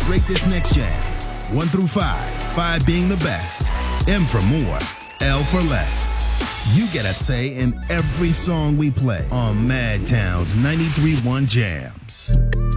Rate this next jam. 1 through 5, 5 being the best, M for more, L for less. You get a say in every song we play on Madtown's 93.1 Jams.